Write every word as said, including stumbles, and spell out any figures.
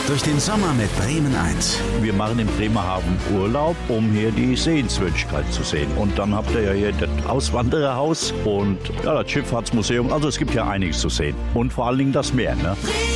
durch den Sommer mit Bremen eins. Wir machen in Bremerhaven Urlaub, um hier die Sehenswürdigkeit zu sehen. Und dann habt ihr ja hier das Auswandererhaus und ja, das Schifffahrtsmuseum. Also es gibt ja einiges zu sehen. Und vor allen Dingen das Meer, ne?